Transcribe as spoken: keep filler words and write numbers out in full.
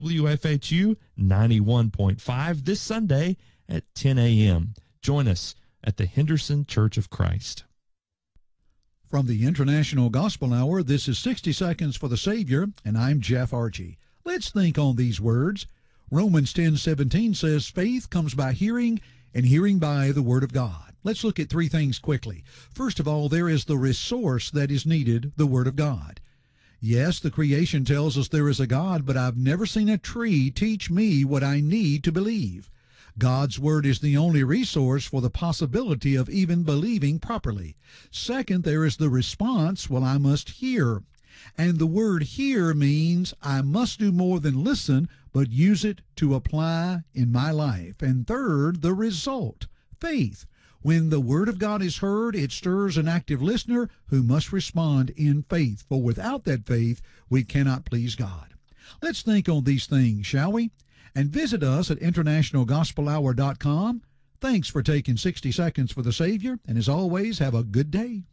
W F H U ninety-one point five this Sunday at ten a.m. Join us at the Henderson Church of Christ. From the International Gospel Hour, this is sixty Seconds for the Savior, and I'm Jeff Archie. Let's think on these words. Romans ten seventeen says, faith comes by hearing, and hearing by the Word of God. Let's look at three things quickly. First of all, there is the resource that is needed, the Word of God. Yes, the creation tells us there is a God, but I've never seen a tree teach me what I need to believe. God's Word is the only resource for the possibility of even believing properly. Second, there is the response, well, I must hear. And the word hear means I must do more than listen, but use it to apply in my life. And third, the result, faith. When the Word of God is heard, it stirs an active listener who must respond in faith. For without that faith, we cannot please God. Let's think on these things, shall we? And visit us at international gospel hour dot com. Thanks for taking sixty Seconds for the Savior, and as always, have a good day.